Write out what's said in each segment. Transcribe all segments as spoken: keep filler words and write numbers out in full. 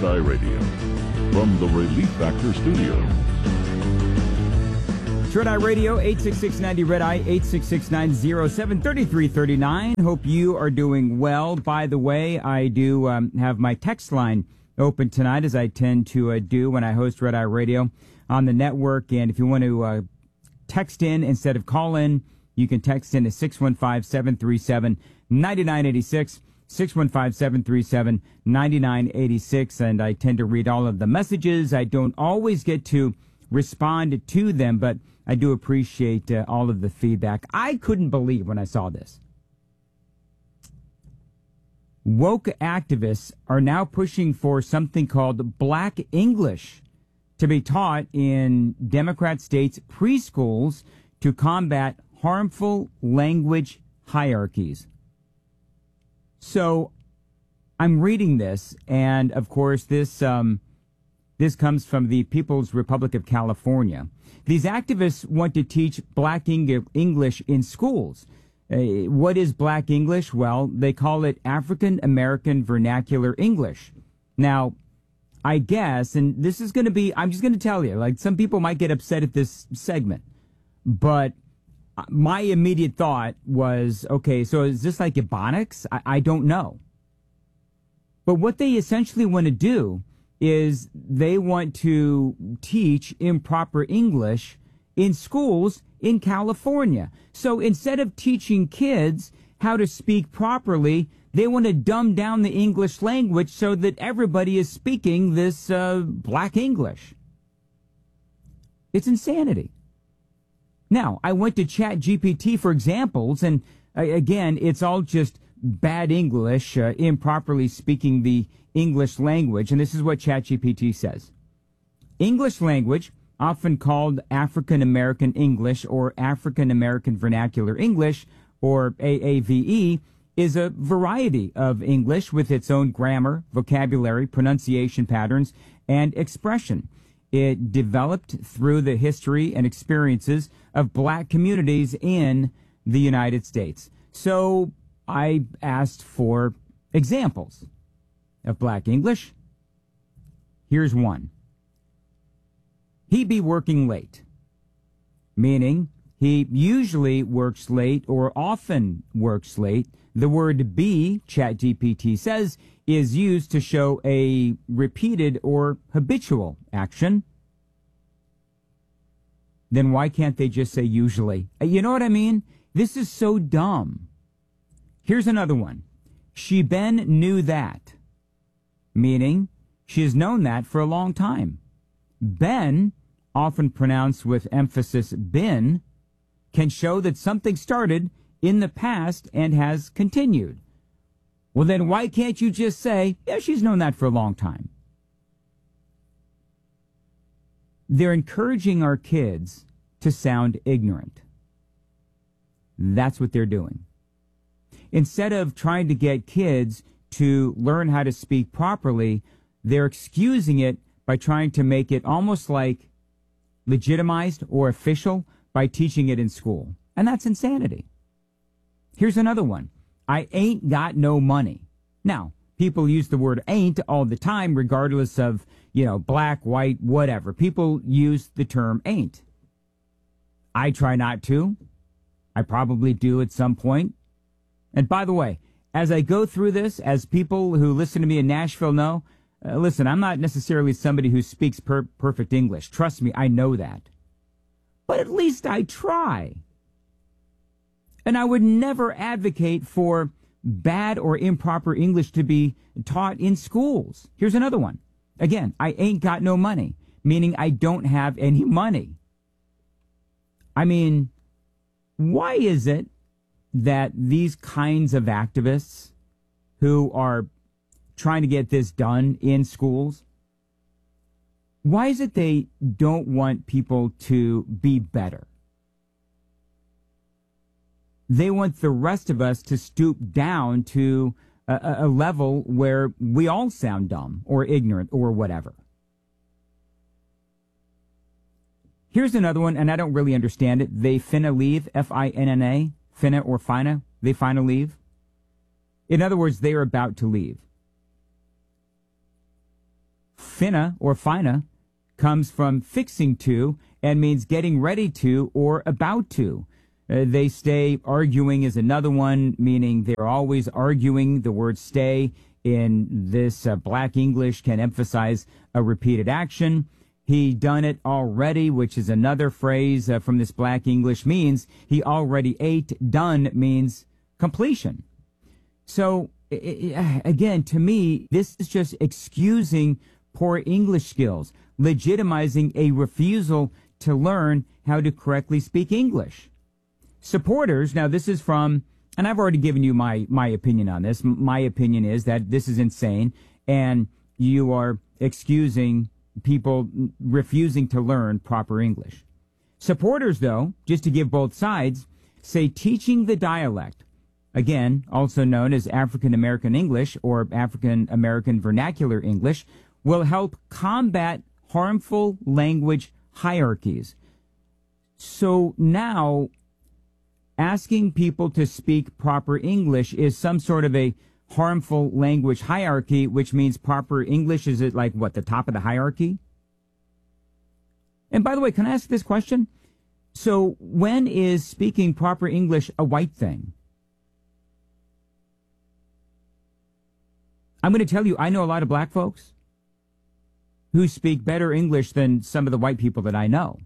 Eye Radio from the Relief Factor Studio. It's Red Eye Radio, eight six six, ninety Red Eye, eight six six, nine zero seven, three three three nine. Hope you are doing well. By the way, I do um, have my text line open tonight, as I tend to uh, do when I host Red Eye Radio on the network. And if you want to uh, text in instead of call in, you can text in to six one five, seven three seven, nine nine eight six, six one five, seven three seven, nine nine eight six. And I tend to read all of the messages. I don't always get to respond to them, but I do appreciate uh, all of the feedback. I couldn't believe when I saw this. Woke activists are now pushing for something called Black English to be taught in Democrat states' preschools to combat harmful language hierarchies. So I'm reading this, and of course this um, this comes from the People's Republic of California. These activists want to teach Black English in schools. Uh, what is Black English? Well, they call it African American Vernacular English. Now, I guess, and this is going to be, I'm just going to tell you, like, some people might get upset at this segment, but my immediate thought was, okay, so is this like Ebonics? I, I don't know. But what they essentially want to do is they want to teach improper English in schools in California. So instead of teaching kids how to speak properly, they want to dumb down the English language so that everybody is speaking this uh, Black English. It's insanity. Now, I went to Chat G P T for examples, and uh, again, it's all just bad English, uh, improperly speaking the English language, and this is what Chat G P T says. English language, often called African American English or African American Vernacular English, or A A V E, is a variety of English with its own grammar, vocabulary, pronunciation patterns, and expression. It developed through the history and experiences of Black communities in the United States. So I asked for examples of Black English. Here's one. He be working late, meaning he usually works late or often works late. The word be, ChatGPT says, is used to show a repeated or habitual action. Then why can't they just say usually? You know what I mean? This is so dumb. Here's another one. She been knew that, meaning she has known that for a long time. Ben, often pronounced with emphasis been, can show that something started in the past and has continued. Well, then why can't you just say, yeah, she's known that for a long time? They're encouraging our kids to sound ignorant. That's what they're doing. Instead of trying to get kids to learn how to speak properly, they're excusing it by trying to make it almost like legitimized or official by teaching it in school. And that's insanity. Here's another one. I ain't got no money. Now, people use the word ain't all the time, regardless of, you know, black, white, whatever. People use the term ain't. I try not to. I probably do at some point. And by the way, as I go through this, as people who listen to me in Nashville know, uh, listen, I'm not necessarily somebody who speaks per- perfect English. Trust me, I know that. But at least I try. And I would never advocate for bad or improper English to be taught in schools. Here's another one. Again, I ain't got no money, meaning I don't have any money. I mean, why is it that these kinds of activists who are trying to get this done in schools, why is it they don't want people to be better? They want the rest of us to stoop down to a, a level where we all sound dumb or ignorant or whatever. Here's another one, and I don't really understand it. They finna leave, F I N N A, finna or fina, they finna leave. In other words, they are about to leave. Finna or fina comes from fixing to and means getting ready to or about to. Uh, they stay arguing is another one, meaning they're always arguing. The word stay in this uh, Black English can emphasize a repeated action. He done it already, which is another phrase uh, from this Black English, means he already ate. Done means completion. So, I- I- again, to me, this is just excusing poor English skills, legitimizing a refusal to learn how to correctly speak English. Supporters, now this is from, and I've already given you my, my opinion on this. My opinion is that this is insane, and you are excusing people refusing to learn proper English. Supporters, though, just to give both sides, say teaching the dialect, again, also known as African American English or African American Vernacular English, will help combat harmful language hierarchies. So now, asking people to speak proper English is some sort of a harmful language hierarchy, which means proper English is it like what, the top of the hierarchy? And by the way, can I ask this question? So when is speaking proper English a white thing? I'm going to tell you, I know a lot of black folks who speak better English than some of the white people that I know.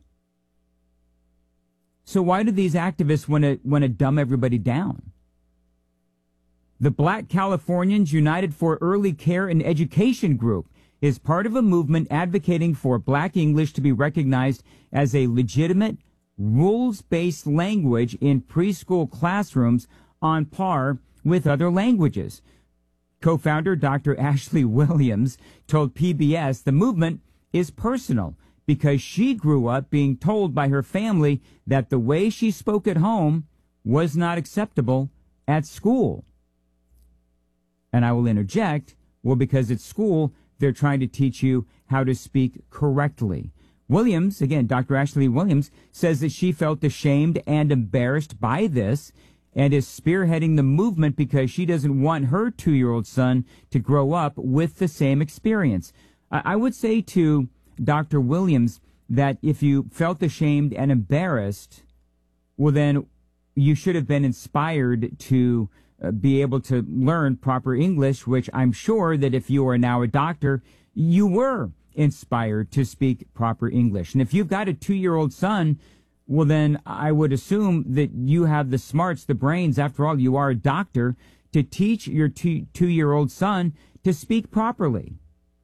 So why do these activists want to want to dumb everybody down? The Black Californians United for Early Care and Education group is part of a movement advocating for Black English to be recognized as a legitimate, rules-based language in preschool classrooms on par with other languages. Co-founder Doctor Ashley Williams told P B S the movement is personal because she grew up being told by her family that the way she spoke at home was not acceptable at school. And I will interject, well, because at school, they're trying to teach you how to speak correctly. Williams, again, Doctor Ashley Williams, says that she felt ashamed and embarrassed by this and is spearheading the movement because she doesn't want her two-year-old son to grow up with the same experience. I would say to Doctor Williams that if you felt ashamed and embarrassed, well, then you should have been inspired to uh, be able to learn proper English, which I'm sure that if you are now a doctor, you were inspired to speak proper English. And if you've got a two-year-old son, well, then I would assume that you have the smarts, the brains. After all, you are a doctor, to teach your two, two-year-old son to speak properly.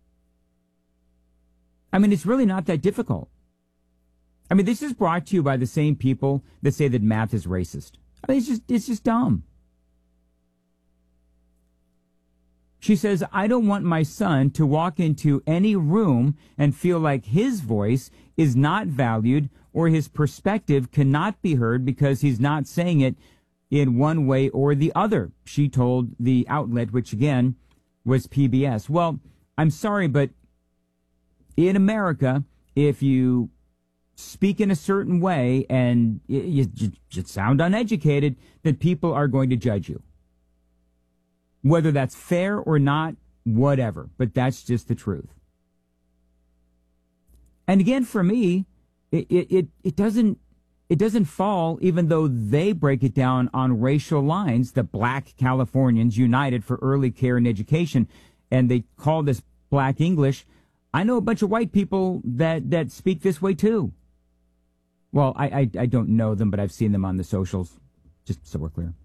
I mean, it's really not that difficult. I mean, this is brought to you by the same people that say that math is racist. I mean, it's just, it's just dumb. She says, I don't want my son to walk into any room and feel like his voice is not valued or his perspective cannot be heard because he's not saying it in one way or the other, she told the outlet, which again was P B S. Well, I'm sorry, but in America, if you speak in a certain way and you, you, you sound uneducated, then people are going to judge you. Whether that's fair or not, whatever. But that's just the truth. And again, for me, it, it, it doesn't it doesn't fall, even though they break it down on racial lines, the Black Californians United for Early Care and Education, and they call this Black English. I know a bunch of white people that, that speak this way too. Well, I, I I don't know them, but I've seen them on the socials, just so we're clear.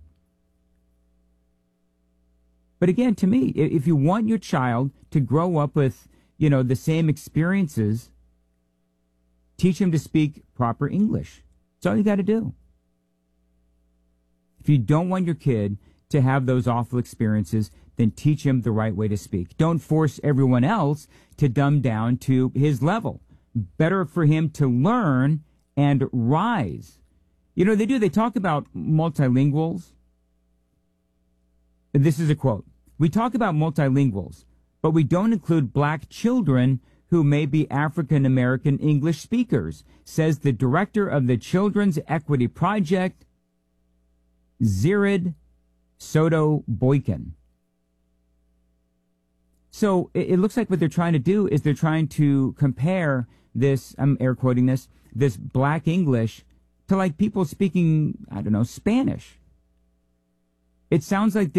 But again, to me, if you want your child to grow up with, you know, the same experiences, teach him to speak proper English. That's all you got to do. If you don't want your kid to have those awful experiences, then teach him the right way to speak. Don't force everyone else to dumb down to his level. Better for him to learn and rise. You know, they do, they talk about multilinguals. This is a quote. We talk about multilinguals, but we don't include black children who may be African American English speakers, says the director of the Children's Equity Project, Zirid Soto Boykin. So it, it looks like what they're trying to do is they're trying to compare this, I'm air quoting this, this black English to like people speaking, I don't know, Spanish. It sounds like they